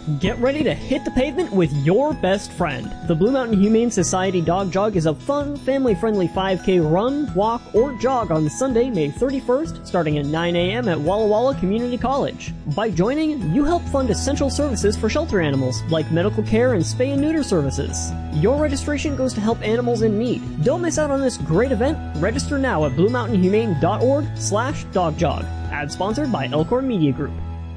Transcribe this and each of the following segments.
Get ready to hit the pavement with your best friend. The Blue Mountain Humane Society Dog Jog is a fun, family-friendly 5K run, walk, or jog on Sunday, May 31st, starting at 9 a.m. at Walla Walla Community College. By joining, you help fund essential services for shelter animals, like medical care and spay and neuter services. Your registration goes to help animals in need. Don't miss out on this great event. Register now at bluemountainhumane.org/dogjog. Ad sponsored by Elkhorn Media Group.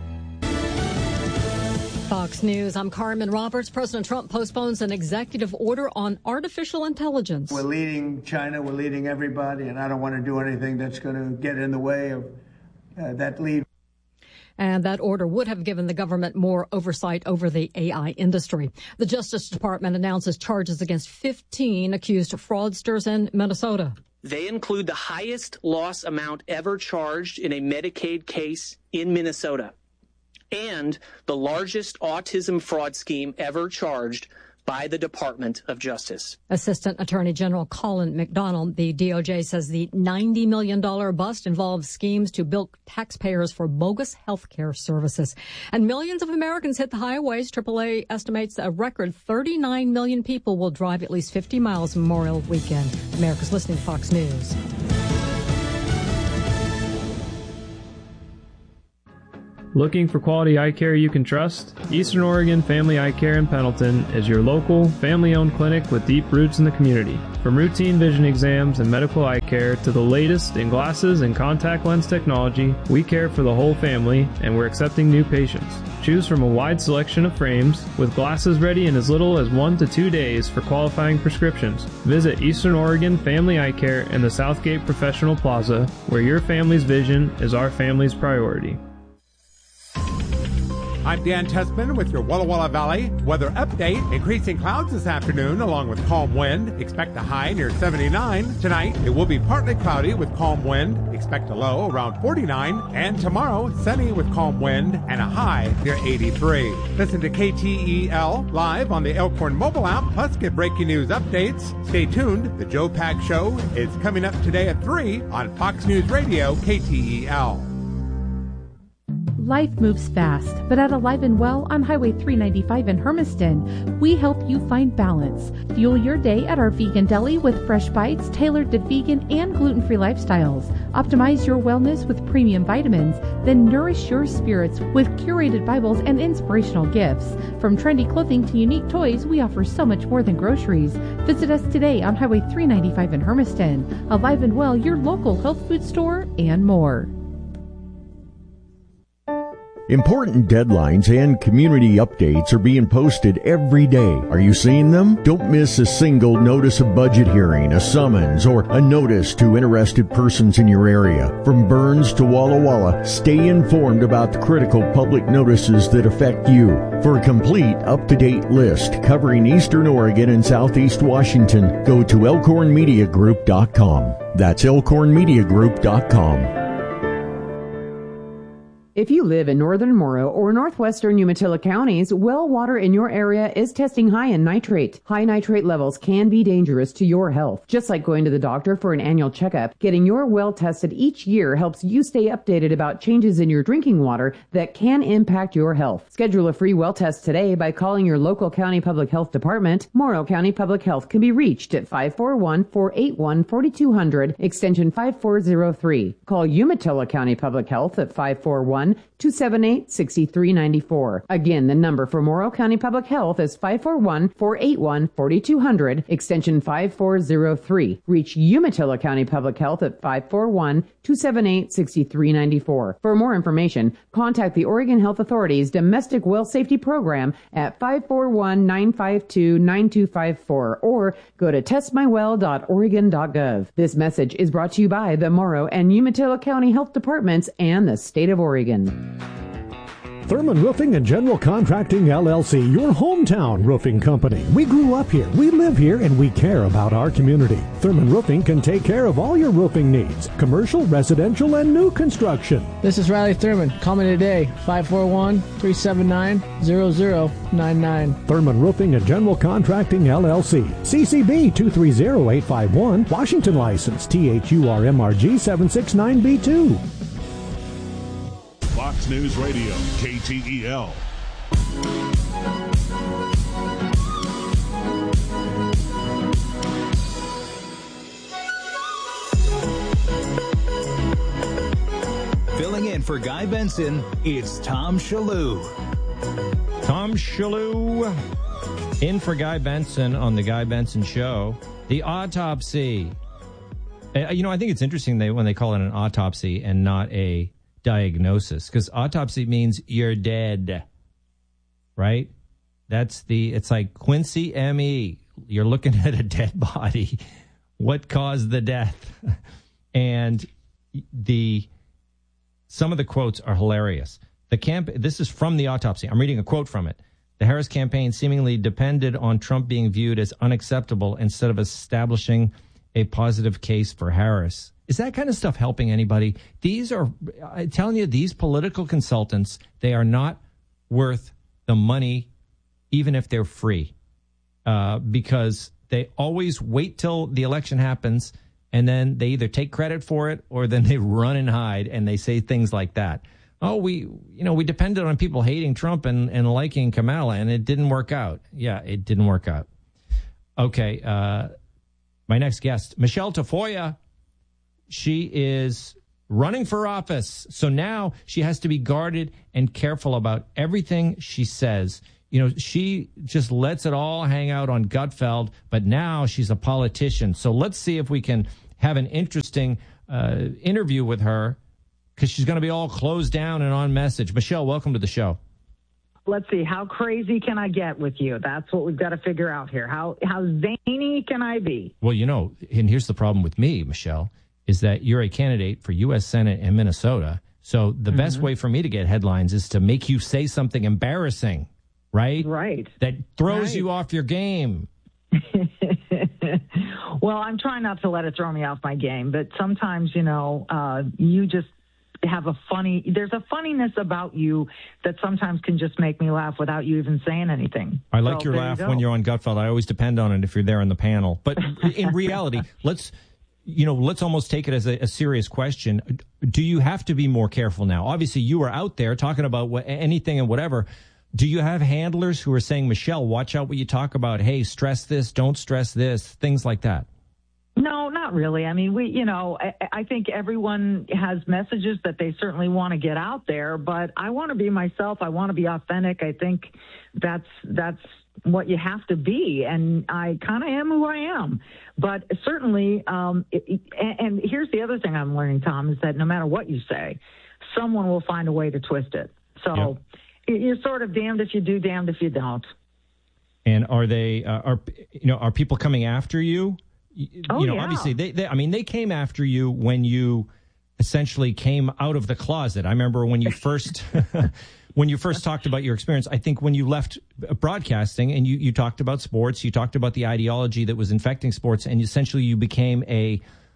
Fox News, I'm Carmen Roberts. President Trump postpones an executive order on artificial intelligence. We're leading China, we're leading everybody, and I don't want to do anything that's going to get in the way of that lead. And that order would have given the government more oversight over the AI industry. The Justice Department announces charges against 15 accused fraudsters in Minnesota. They include the highest loss amount ever charged in a Medicaid case in Minnesota, and the largest autism fraud scheme ever charged by the Department of Justice. Assistant Attorney General Colin McDonald, the DOJ, says the $90 million bust involves schemes to bilk taxpayers for bogus health care services. And millions of Americans hit the highways. AAA estimates a record 39 million people will drive at least 50 miles Memorial Weekend. America's listening to Fox News. Looking for quality eye care you can trust? Eastern Oregon Family Eye Care in Pendleton is your local, family-owned clinic with deep roots in the community. From routine vision exams and medical eye care to the latest in glasses and contact lens technology, we care for the whole family, and we're accepting new patients. Choose from a wide selection of frames, with glasses ready in as little as 1 to 2 days for qualifying prescriptions. Visit Eastern Oregon Family Eye Care in the Southgate Professional Plaza, where your family's vision is our family's priority. I'm Dan Tessman with your Walla Walla Valley weather update. Increasing clouds this afternoon along with calm wind. Expect a high near 79. Tonight, it will be partly cloudy with calm wind. Expect a low around 49. And tomorrow, sunny with calm wind and a high near 83. Listen to KTEL live on the Elkhorn mobile app, plus get breaking news updates. Stay tuned. The Joe Pack Show is coming up today at 3 on Fox News Radio, KTEL. Life moves fast, but at Alive and Well on Highway 395 in Hermiston, we help you find balance. Fuel your day at our vegan deli with fresh bites tailored to vegan and gluten-free lifestyles. Optimize your wellness with premium vitamins, then nourish your spirits with curated Bibles and inspirational gifts. From trendy clothing to unique toys, we offer so much more than groceries. Visit us today on Highway 395 in Hermiston. Alive and Well, your local health food store, and more. Important deadlines and community updates are being posted every day. Are you seeing them? Don't miss a single notice of budget hearing, a summons, or a notice to interested persons in your area. From Burns to Walla Walla, stay informed about the critical public notices that affect you. For a complete, up-to-date list covering Eastern Oregon and Southeast Washington, go to elkhornmediagroup.com. That's elkhornmediagroup.com. If you live in northern Morrow or northwestern Umatilla counties, well water in your area is testing high in nitrate. High nitrate levels can be dangerous to your health. Just like going to the doctor for an annual checkup, getting your well tested each year helps you stay updated about changes in your drinking water that can impact your health. Schedule a free well test today by calling your local county public health department. Morrow County Public Health can be reached at 541-481-4200, extension 5403. Call Umatilla County Public Health at 541-278-6394. Again, the number for Morrow County Public Health is 541-481-4200, extension 5403. Reach Umatilla County Public Health at 541-278-6394. For more information, contact the Oregon Health Authority's Domestic Well Safety Program at 541-952-9254 or go to testmywell.oregon.gov. This message is brought to you by the Morrow and Umatilla County Health Departments and the State of Oregon. Thurman Roofing and General Contracting, LLC, your hometown roofing company. We grew up here, we live here, and we care about our community. Thurman Roofing can take care of all your roofing needs, commercial, residential, and new construction. This is Riley Thurman. Call me today, 541-379-0099. Thurman Roofing and General Contracting, LLC. CCB 230851, Washington license, THURMRG 769B2. Fox News Radio, KTEL. Filling in for Guy Benson, it's Tom Shalhoub. Tom Shalhoub in for Guy Benson on the Guy Benson Show. The autopsy. I think it's interesting when they call it an autopsy and not a diagnosis, because autopsy means you're dead, right? It's like Quincy M.E. You're looking at a dead body. What caused the death? And some of the quotes are hilarious. This is from the autopsy. I'm reading a quote from it. The Harris campaign seemingly depended on Trump being viewed as unacceptable instead of establishing a positive case for Harris. Is that kind of stuff helping anybody? I'm telling you, these political consultants, they are not worth the money, even if they're free, because they always wait till the election happens, and then they either take credit for it or then they run and hide, and they say things like that. Oh, we depended on people hating Trump and liking Kamala, and it didn't work out. Yeah, it didn't work out. Okay, my next guest, Michelle Tafoya. She is running for office, so now she has to be guarded and careful about everything she says. She just lets it all hang out on Gutfeld, but now she's a politician. So let's see if we can have an interesting interview with her, because she's going to be all closed down and on message. Michelle, welcome to the show. Let's see, how crazy can I get with you? That's what we've got to figure out here. How zany can I be? Well, and here's the problem with me, Michelle, is that you're a candidate for U.S. Senate in Minnesota. So the best way for me to get headlines is to make you say something embarrassing, right? Right. That throws you off your game. Well, I'm trying not to let it throw me off my game, but sometimes, you just have there's a funniness about you that sometimes can just make me laugh without you even saying anything. I like your laugh when you're on Gutfeld. I always depend on it if you're there on the panel. But in reality, let's almost take it as a serious question. Do you have to be more careful now? Obviously, you are out there talking about anything and whatever. Do you have handlers who are saying, Michelle, watch out what you talk about? Hey, stress this, don't stress this, things like that? No, not really. I mean, I think everyone has messages that they certainly want to get out there, but I want to be myself. I want to be authentic. I think that's what you have to be, and I kind of am who I am. But certainly, and here's the other thing I'm learning, Tom, is that no matter what you say, someone will find a way to twist it. So you're sort of damned if you do, damned if you don't. And are they are people coming after you? Obviously they came after you when you essentially came out of the closet. I remember when you first talked about your experience. I think when you left broadcasting and you talked about sports, you talked about the ideology that was infecting sports, and essentially you became a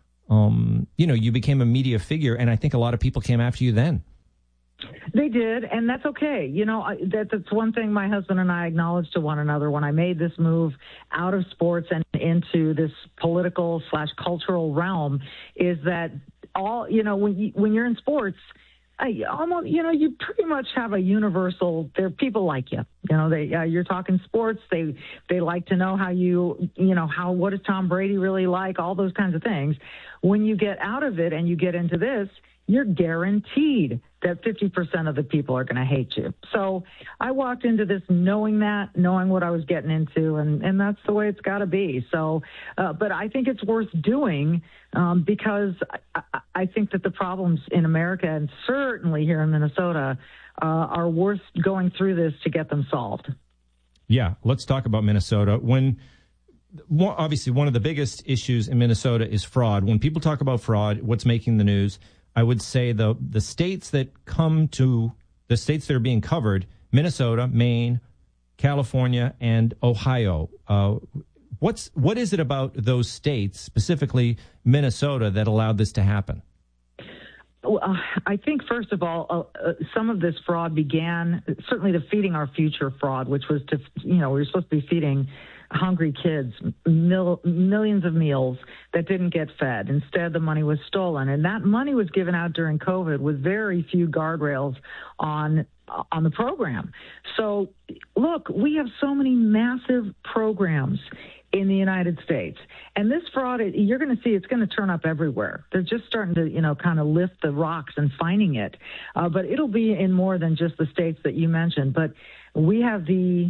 media figure. And I think a lot of people came after you then. They did, and that's okay. That's one thing my husband and I acknowledged to one another when I made this move out of sports and into this political/cultural realm, is that when you're in sports, you pretty much have a universal. There are people like you. You're talking sports. They like to know what is Tom Brady really like? All those kinds of things. When you get out of it and you get into this, you're guaranteed that 50% of the people are going to hate you. So I walked into this knowing what I was getting into, and that's the way it's got to be. So, but I think it's worth doing because I think that the problems in America, and certainly here in Minnesota, are worth going through this to get them solved. Yeah, let's talk about Minnesota. Obviously, one of the biggest issues in Minnesota is fraud. When people talk about fraud, what's making the news, I would say the states that are being covered, Minnesota, Maine, California, and Ohio. What is it about those states, specifically Minnesota, that allowed this to happen? Well, I think, first of all, some of this fraud began, certainly the Feeding Our Future fraud, which was we were supposed to be feeding hungry kids millions of meals that didn't get fed. Instead, the money was stolen. And that money was given out during COVID with very few guardrails on on the program. So, look, we have so many massive programs in the United States. And this fraud, you're going to see it's going to turn up everywhere. They're just starting to, kind of lift the rocks and finding it. But it'll be in more than just the states that you mentioned. But we have the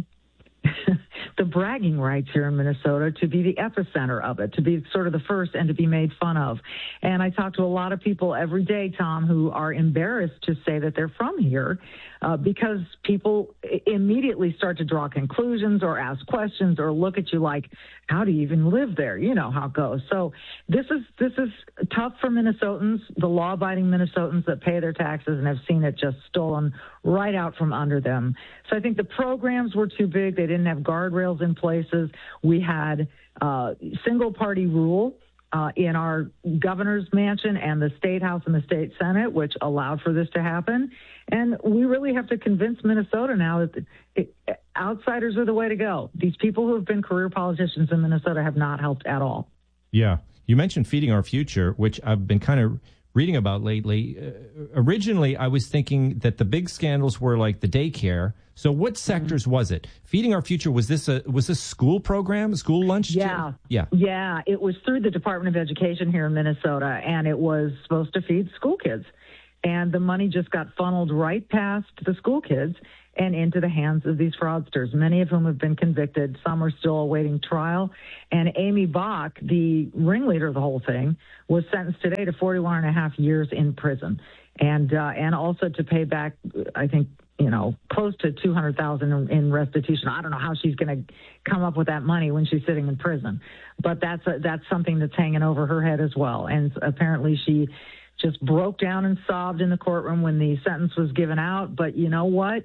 bragging rights here in Minnesota to be the epicenter of it, to be sort of the first and to be made fun of. And I talk to a lot of people every day, Tom, who are embarrassed to say that they're from here because people immediately start to draw conclusions or ask questions or look at you like, how do you even live there? You know how it goes. So this is tough for Minnesotans, the law-abiding Minnesotans that pay their taxes and have seen it just stolen right out from under them. So I think the programs were too big. They didn't have guardrails in places. We had single-party rule in our governor's mansion and the state house and the state senate, which allowed for this to happen. And we really have to convince Minnesota now that outsiders are the way to go. These people who have been career politicians in Minnesota have not helped at all. Yeah. You mentioned Feeding Our Future, which I've been kind of reading about lately. Originally, I was thinking that the big scandals were like the daycare. So what sectors was it? Feeding Our Future, was this school program, school lunch? Yeah. It was through the Department of Education here in Minnesota, and it was supposed to feed school kids. And the money just got funneled right past the school kids and into the hands of these fraudsters, many of whom have been convicted. Some are still awaiting trial. And Amy Bach, the ringleader of the whole thing, was sentenced today to 41 and a half years in prison. And also to pay back, I think, close to $200,000 in restitution. I don't know how she's going to come up with that money when she's sitting in prison, but that's something that's hanging over her head as well. And apparently she just broke down and sobbed in the courtroom when the sentence was given out. But you know what?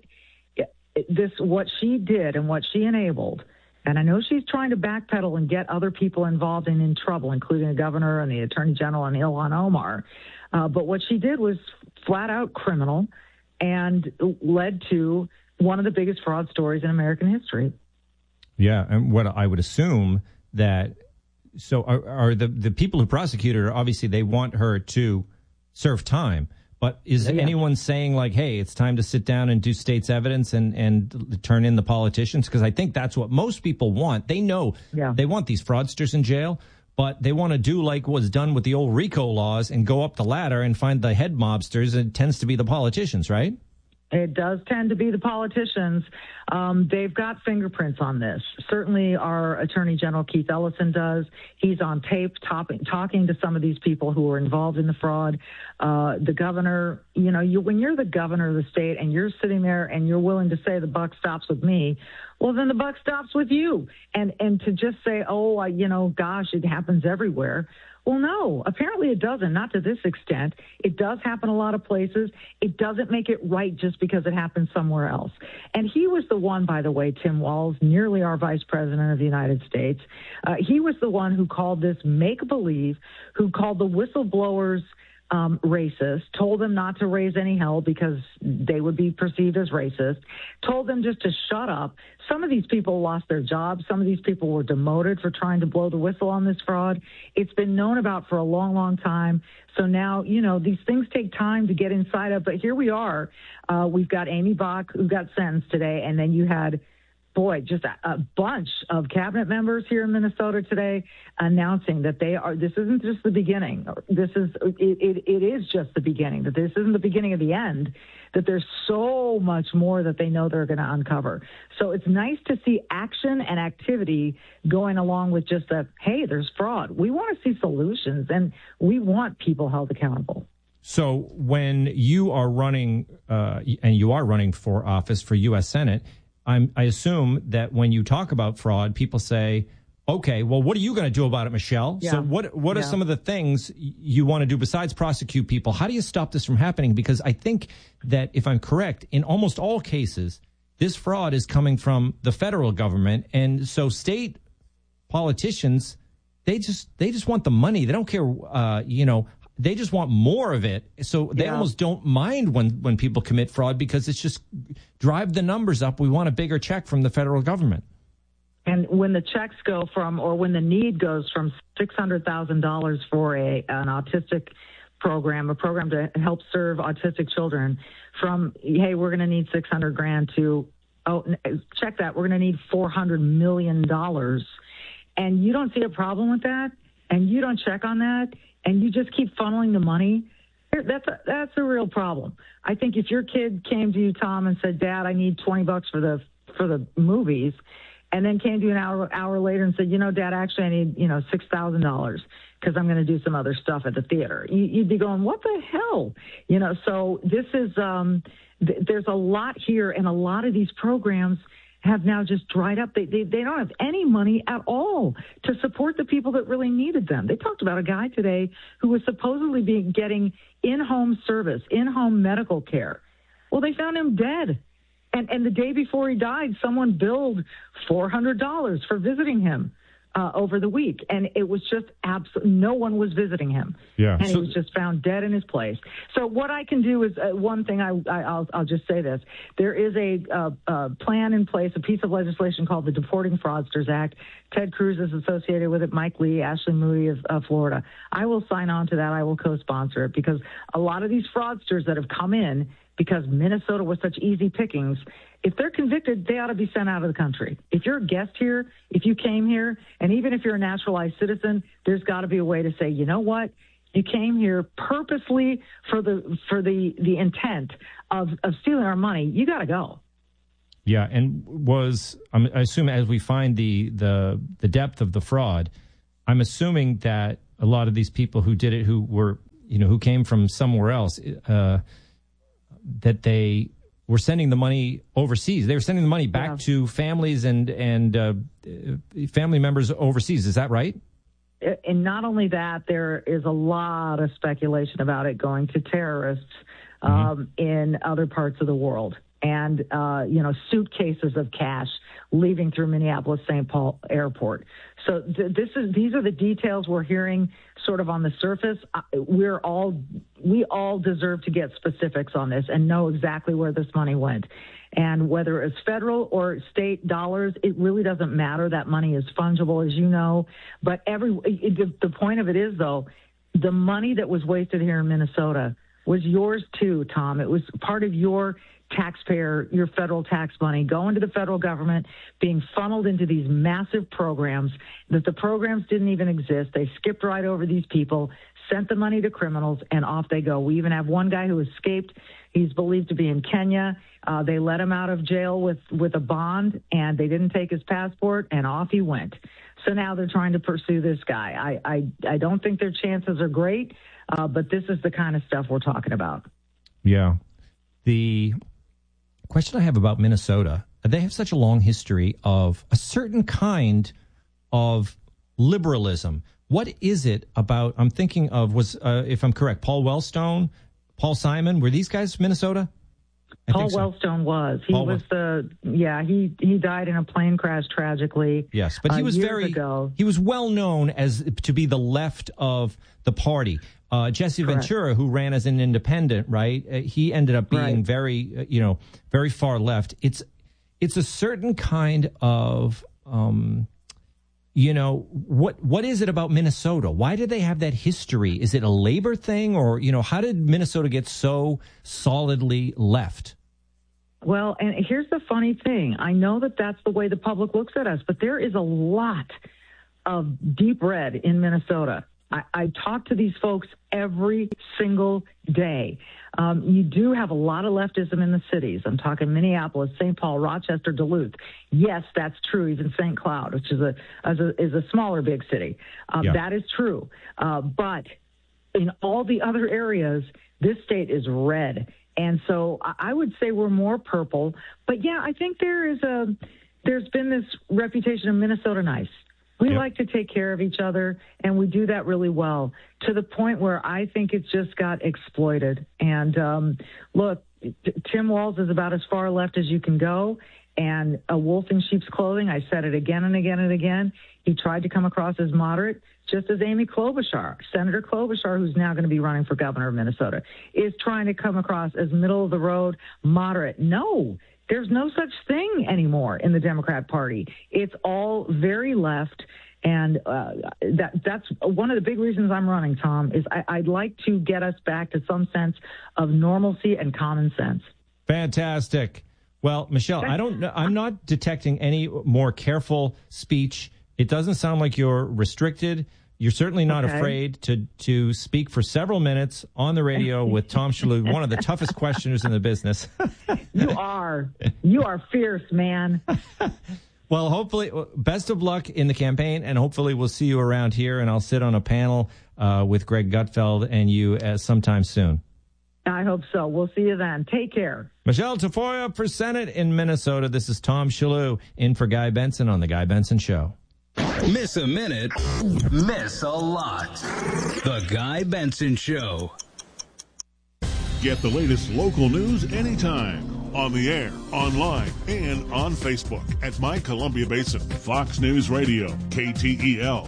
What she did and what she enabled, and I know she's trying to backpedal and get other people involved and in trouble, including the governor and the attorney general and Ilhan Omar. But what she did was flat out criminal and led to one of the biggest fraud stories in American history. Yeah, and what I would assume that, so are the people who prosecuted her, obviously they want her to serve time, but is anyone saying like, hey, it's time to sit down and do state's evidence and turn in the politicians? Because I think that's what most people want. They know they want these fraudsters in jail, but they want to do like was done with the old RICO laws and go up the ladder and find the head mobsters. It tends to be the politicians, right? It does tend to be the politicians. They've got fingerprints on this. Certainly our Attorney General Keith Ellison does. He's on tape talking to some of these people who were involved in the fraud. The governor, when you're the governor of the state and you're sitting there and you're willing to say the buck stops with me, well, then the buck stops with you. And to just say, gosh, it happens everywhere. Well, no, apparently it doesn't, not to this extent. It does happen a lot of places. It doesn't make it right just because it happens somewhere else. And he was the one, by the way, Tim Walz, nearly our vice president of the United States. He was the one who called this make-believe, who called the whistleblowers racist, told them not to raise any hell because they would be perceived as racist, told them just to shut up. Some of these people lost their jobs. Some of these people were demoted for trying to blow the whistle on this fraud. It's been known about for a long, long time. So now, these things take time to get inside of, but here we are. We've got Amy Bach, who got sentenced today, and then you had just a bunch of cabinet members here in Minnesota today announcing that this isn't just the beginning. It is just the beginning, that this isn't the beginning of the end, that there's so much more that they know they're going to uncover. So it's nice to see action and activity going along with just hey, there's fraud. We want to see solutions, and we want people held accountable. So when you are running, and you are running for office for U.S. Senate, I assume that when you talk about fraud, people say, okay, well, what are you going to do about it, Michelle? Yeah. So what are some of the things you want to do besides prosecute people? How do you stop this from happening? Because I think that, if I'm correct, in almost all cases, this fraud is coming from the federal government. And so state politicians, they just want the money. They don't care, they just want more of it. So they almost don't mind when people commit fraud because it's just drive the numbers up. We want a bigger check from the federal government. And when the checks go when the need goes from $600,000 for an autistic program, a program to help serve autistic children, from, hey, we're going to need $600,000 to, oh, check that, we're going to need $400 million. And you don't see a problem with that, and you don't check on that, and you just keep funneling the money, that's a real problem. I think if your kid came to you, Tom, and said, Dad, I need $20 for the movies, and then came to you an hour later and said, Dad, actually I need, $6,000 because I'm going to do some other stuff at the theater, you'd be going, what the hell? So this is, there's a lot here, and a lot of these programs have now just dried up. They don't have any money at all to support the people that really needed them. They talked about a guy today who was supposedly getting in-home service, in-home medical care. Well, they found him dead. And the day before he died, someone billed $400 for visiting him over the week. And it was just no one was visiting him. Yeah. And he was just found dead in his place. So what I can do is one thing, I'll just say this. There is a plan in place, a piece of legislation called the Deporting Fraudsters Act. Ted Cruz is associated with it, Mike Lee, Ashley Moody of Florida. I will sign on to that. I will co-sponsor it, because a lot of these fraudsters that have come in because Minnesota was such easy pickings, if they're convicted, they ought to be sent out of the country. If you're a guest here, if you came here, and even if you're a naturalized citizen, there's got to be a way to say, you know what? You came here purposely for the intent of stealing our money. You got to go. Yeah, and I assume as we find the depth of the fraud, I'm assuming that a lot of these people who did it, who came from somewhere else, that they were sending the money overseas. They were sending the money back to families and family members overseas. Is that right? And not only that, there is a lot of speculation about it going to terrorists in other parts of the world. And, suitcases of cash leaving through Minneapolis-St. Paul Airport. So these are the details we're hearing sort of on the surface. We all deserve to get specifics on this and know exactly where this money went. And whether it's federal or state dollars, it really doesn't matter. That money is fungible, as you know. But the point of it is, though, the money that was wasted here in Minnesota was yours too, Tom. It was part of your taxpayer, your federal tax money going to the federal government, being funneled into these massive programs that the programs didn't even exist. They skipped right over these people, sent the money to criminals, and off they go. We even have one guy who escaped. He's believed to be in Kenya. They let him out of jail with a bond, and they didn't take his passport, and off he went. So now they're trying to pursue this guy. I don't think their chances are great, but this is the kind of stuff we're talking about. Yeah. The question I have about Minnesota, they have such a long history of a certain kind of liberalism. What is it about, I'm thinking of, if I'm correct, Paul Wellstone, Paul Simon, were these guys Minnesota? Paul Wellstone was. He died in a plane crash tragically. Yes, but he was he was well known as to be the left of the party. Jesse Ventura, who ran as an independent, right? He ended up being very far left. It's a certain kind of, what is it about Minnesota? Why do they have that history? Is it a labor thing, or, how did Minnesota get so solidly left? Well, and here's the funny thing. I know that that's the way the public looks at us, but there is a lot of deep red in Minnesota. I talk to these folks every single day. You do have a lot of leftism in the cities. I'm talking Minneapolis, St. Paul, Rochester, Duluth. Yes, that's true. Even St. Cloud, which is a smaller big city. That is true. But in all the other areas, this state is red. And so I would say we're more purple. But yeah, I think there's been this reputation of Minnesota nice. We like to take care of each other, and we do that really well, to the point where I think it's just got exploited. And look, Tim Walz is about as far left as you can go, and a wolf in sheep's clothing. I said it again and again and again. He tried to come across as moderate, just as Amy Klobuchar, Senator Klobuchar, who's now going to be running for governor of Minnesota, is trying to come across as middle of the road, moderate. No. There's no such thing anymore in the Democrat Party. It's all very left, And that's one of the big reasons I'm running, Tom, is I'd like to get us back to some sense of normalcy and common sense. Fantastic. Well, Michelle, I'm not detecting any more careful speech. It doesn't sound like you're restricted. You're certainly not afraid to speak for several minutes on the radio with Tom Shillue, one of the toughest questioners in the business. You are fierce, man. Well, hopefully, best of luck in the campaign, and hopefully we'll see you around here, and I'll sit on a panel with Greg Gutfeld and you sometime soon. I hope so. We'll see you then. Take care. Michelle Tafoya for Senate in Minnesota. This is Tom Shillue in for Guy Benson on The Guy Benson Show. Miss a minute, miss a lot. The Guy Benson Show. Get the latest local news anytime. On the air, online, and on Facebook at My Columbia Basin, Fox News Radio, KTEL.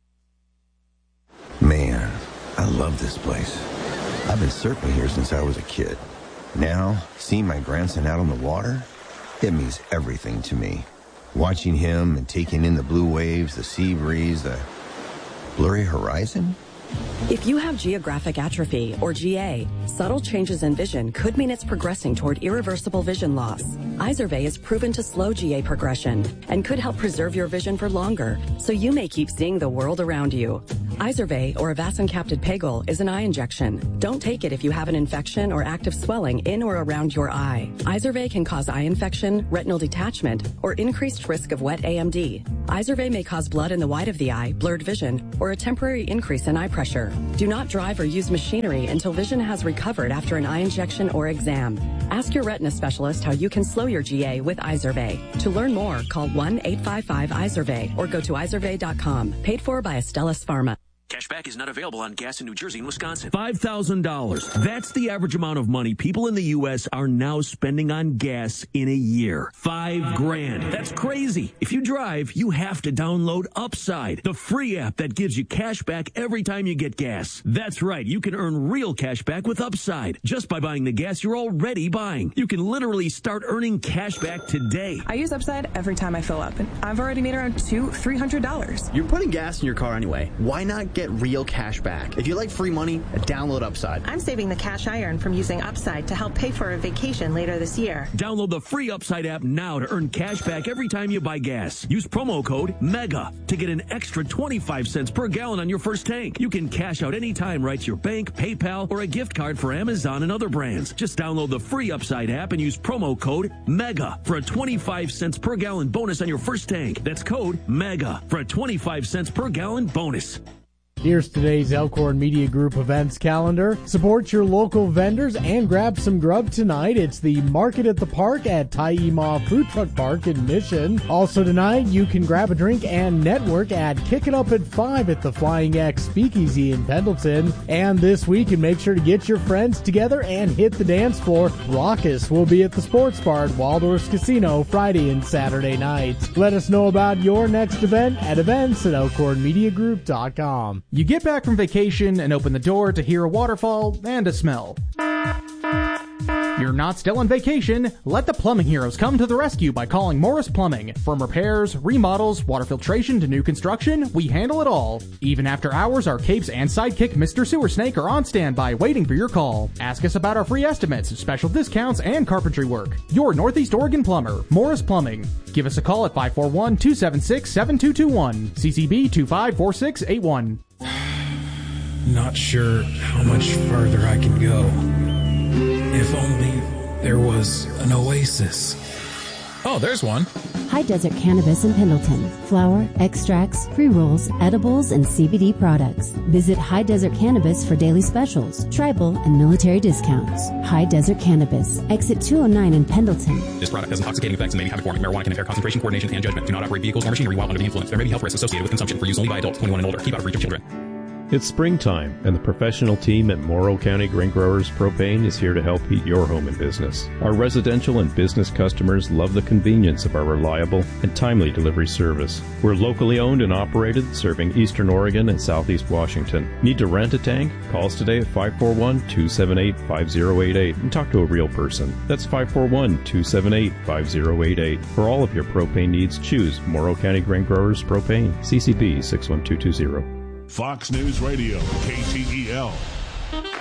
Man, I love this place. I've been surfing here since I was a kid. Now, seeing my grandson out on the water, it means everything to me. Watching him and taking in the blue waves, the sea breeze, the blurry horizon. If you have geographic atrophy, or GA, subtle changes in vision could mean it's progressing toward irreversible vision loss. Izervay is proven to slow GA progression and could help preserve your vision for longer, so you may keep seeing the world around you. Izervay, or avacincaptad pegol, is an eye injection. Don't take it if you have an infection or active swelling in or around your eye. Izervay can cause eye infection, retinal detachment, or increased risk of wet AMD. Izervay may cause blood in the white of the eye, blurred vision, or a temporary increase in eye pressure. Do not drive or use machinery until vision has recovered after an eye injection or exam. Ask your retina specialist how you can slow your GA with Izervay. To learn more, call 1-855-IZERVAY or go to izervay.com. Paid for by Astellas Pharma. Cashback is not available on gas in New Jersey and Wisconsin. $5,000. That's the average amount of money people in the U.S. are now spending on gas in a year. $5,000. That's crazy. If you drive, you have to download Upside, the free app that gives you cash back every time you get gas. That's right. You can earn real cash back with Upside just by buying the gas you're already buying. You can literally start earning cash back today. I use Upside every time I fill up, and I've already made around $300. You're putting gas in your car anyway. Why not get real cash back? If you like free money, download Upside. I'm saving the cash I earn from using Upside to help pay for a vacation later this year. Download the free Upside app now to earn cash back every time you buy gas. Use promo code MEGA to get an extra 25 cents per gallon on your first tank. You can cash out anytime right to your bank, PayPal, or a gift card for Amazon and other brands. Just download the free Upside app and use promo code MEGA for a 25 cents per gallon bonus on your first tank. That's code MEGA for a 25 cents per gallon bonus. Here's today's Elkhorn Media Group events calendar. Support your local vendors and grab some grub tonight. It's the Market at the Park at Tyee-Mah Food Truck Park in Mission. Also tonight, you can grab a drink and network at Kick It Up at 5 at the Flying X Speakeasy in Pendleton. And this week, and make sure to get your friends together and hit the dance floor. Raucous will be at the Sports Bar at Waldorf's Casino Friday and Saturday nights. Let us know about your next event at events@elkhornmediagroup.com. You get back from vacation and open the door to hear a waterfall and a smell. You're not still on vacation. Let the plumbing heroes come to the rescue by calling Morris Plumbing. From repairs, remodels, water filtration to new construction, we handle it all. Even after hours, our capes and sidekick Mr. Sewer Snake are on standby waiting for your call. Ask us about our free estimates, special discounts, and carpentry work. Your Northeast Oregon plumber, Morris Plumbing. Give us a call at 541-276-7221. CCB 254681. Not sure how much further I can go. If only there was an oasis. Oh, there's one. High Desert Cannabis in Pendleton. Flower, extracts, pre-rolls, edibles, and CBD products. Visit High Desert Cannabis for daily specials, tribal, and military discounts. High Desert Cannabis. Exit 209 in Pendleton. This product has intoxicating effects and may be habit-forming. Marijuana can impair concentration, coordination, and judgment. Do not operate vehicles or machinery while under the influence. There may be health risks associated with consumption. For use only by adults 21 and older. Keep out of reach of children. It's springtime, and the professional team at Morrow County Grain Growers Propane is here to help heat your home and business. Our residential and business customers love the convenience of our reliable and timely delivery service. We're locally owned and operated, serving Eastern Oregon and Southeast Washington. Need to rent a tank? Call us today at 541-278-5088 and talk to a real person. That's 541-278-5088. For all of your propane needs, choose Morrow County Grain Growers Propane, CCP 61220. Fox News Radio, KTEL.